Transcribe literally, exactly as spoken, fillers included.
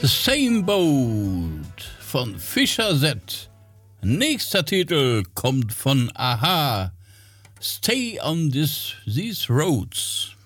The Same Boat von Fischer Z. Nächster Titel kommt von Aha. Stay on this, these roads.